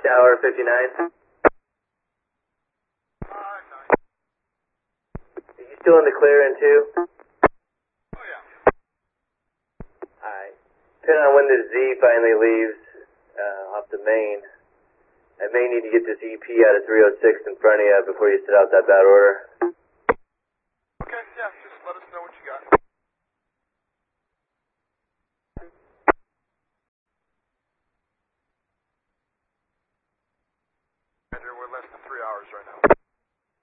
Tower 59. Are you still in the clear in 2? Oh, yeah. Alright. Depending on when this Z finally leaves off the main, I may need to get this EP out of 306 in front of you before you set out that bad order. Okay, yeah, just let us know what you got. Andrew, we're less than 3 hours right now.